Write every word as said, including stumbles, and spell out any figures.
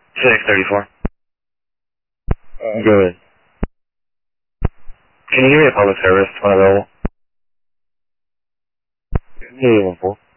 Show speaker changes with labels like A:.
A: six thirty-four.
B: Uh, good.
A: Can you give me a public service when available?
B: Yeah, one four.